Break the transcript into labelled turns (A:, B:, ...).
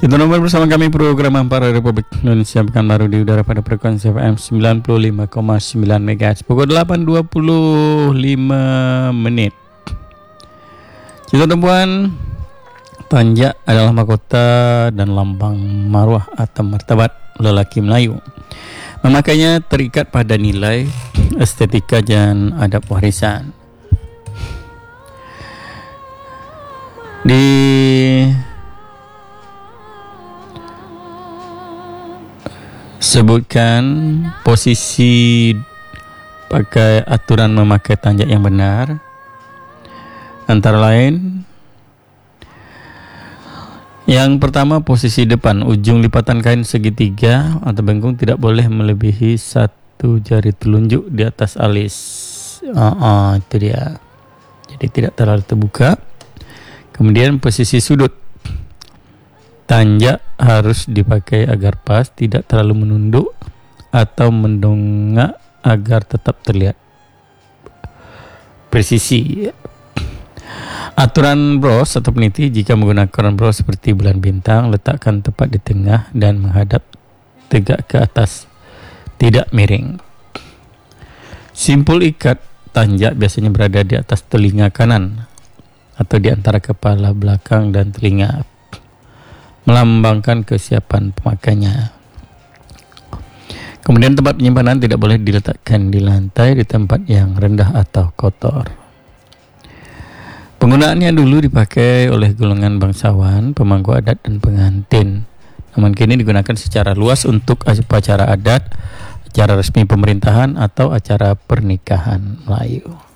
A: Kita nomor bersama kami program Ampara Republik Indonesia Pekanbaru di udara pada frekuensi FM 95,9 MHz pukul 8.25 menit. Cinta perempuan, tanjak adalah mahkota dan lambang marwah atau martabat lelaki Melayu. Memakainya terikat pada nilai estetika dan adab warisan. Sebutkan posisi pakai aturan memakai tanjak yang benar, antara lain yang pertama, posisi depan, ujung lipatan kain segitiga atau bengkung tidak boleh melebihi satu jari telunjuk di atas alis. Itu dia, jadi tidak terlalu terbuka. Kemudian posisi sudut, tanjak harus dipakai agar pas, tidak terlalu menunduk atau mendongak agar tetap terlihat presisi. Aturan bros atau peniti, jika menggunakan bros seperti bulan bintang, letakkan tepat di tengah dan menghadap tegak ke atas, tidak miring. Simpul ikat tanjak biasanya berada di atas telinga kanan atau di antara kepala belakang dan telinga, melambangkan kesiapan pemakainya. Kemudian tempat penyimpanan tidak boleh diletakkan di lantai, di tempat yang rendah atau kotor. Penggunaannya dulu dipakai oleh golongan bangsawan, pemangku adat dan pengantin. Namun kini digunakan secara luas untuk acara adat, acara resmi pemerintahan atau acara pernikahan Melayu.